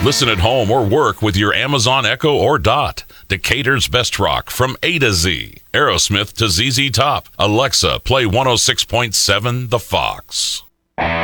Listen at home or work with your Amazon Echo or Dot. Decatur's best rock from A to Z. Aerosmith to ZZ Top. Alexa, play 106.7 The Fox.